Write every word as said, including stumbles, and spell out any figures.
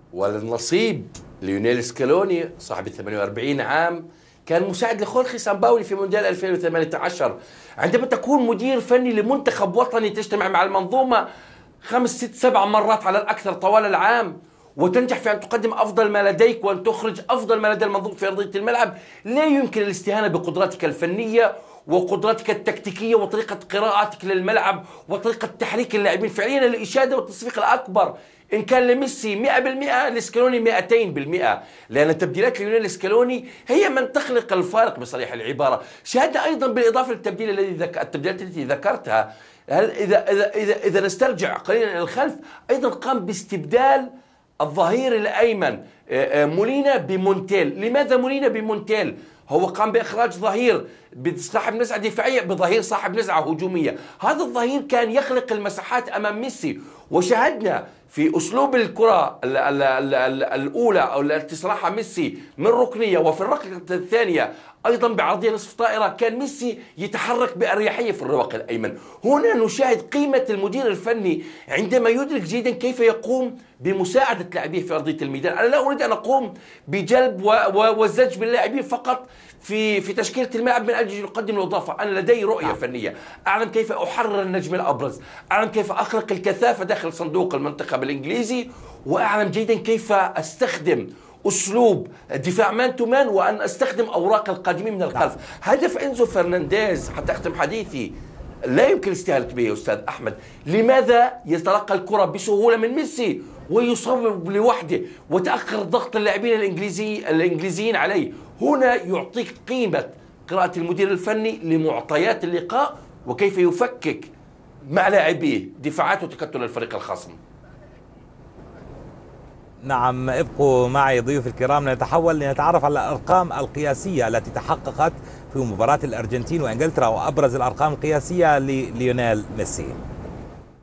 والنصيب ليونيل سكالوني صاحب ثمانية وأربعين عام كان مساعد لخورخي سامباولي في مونديال ألفين وثمانية عشر. عندما تكون مدير فني لمنتخب وطني تجتمع مع المنظومة خمس ست سبع مرات على الأكثر طوال العام، وتنجح في أن تقدم أفضل ما لديك وأن تخرج أفضل ما لدى المنظومة في أرضية الملعب، لا يمكن الاستهانة بقدراتك الفنية وقدراتك التكتيكية وطريقة قراءتك للملعب وطريقة تحريك اللاعبين. فعليا الإشادة والتصفيق الأكبر إن كان لميسي مئة بالمئة لسكالوني مئتين بالمئة، لأن تبديلات ليونيل سكالوني هي من تخلق الفارق بصريح العبارة. شاهدنا أيضا بالإضافة للتبديل الذي ذك... التبديلات التي ذكرتها، هل إذا إذا إذا إذا نسترجع قليلا إلى الخلف، أيضا قام باستبدال الظهير الأيمن مولينا بمونتيل. لماذا مولينا بمونتيل؟ هو قام بإخراج ظهير صاحب نزعة دفاعية بظهير صاحب نزعة هجومية. هذا الظهير كان يخلق المساحات أمام ميسي، وشاهدنا في أسلوب الكرة الأولى أو التي صنعها ميسي من ركنية، وفي الركلة الثانية أيضا بعرضية نصف طائرة كان ميسي يتحرك بأريحية في الرواق الأيمن. هنا نشاهد قيمة المدير الفني عندما يدرك جيدا كيف يقوم بمساعدة لاعبيه في أرضية الميدان. أنا لا أريد أن أقوم بجلب والزج باللاعبين فقط في في تشكيلة الملعب من أجل يقدم الإضافة. أنا لدي رؤية فنية، أعلم كيف أحرر النجم الأبرز، أعلم كيف أخلق الكثافة داخل صندوق المنتخب الإنجليزي، وأعلم جيدا كيف أستخدم أسلوب دفاع مان تو مان وأن أستخدم أوراق القادمين من الخلف. هدف إنزو فرنانديز، حتى أختم حديثي، لا يمكن الاستهانة به يا أستاذ أحمد. لماذا يتلقى الكرة بسهولة من ميسي ويصوب لوحده وتأخر ضغط اللاعبين الإنجليزي الإنجليزيين عليه؟ هنا يعطيك قيمة قراءة المدير الفني لمعطيات اللقاء وكيف يفكك مع لاعبيه دفاعات وتكتل الفريق الخصم. نعم، ابقوا معي ضيوف الكرام لنتحول لنتعرف على الأرقام القياسية التي تحققت في مباراة الأرجنتين وإنجلترا وأبرز الأرقام القياسية لليونيل ميسي.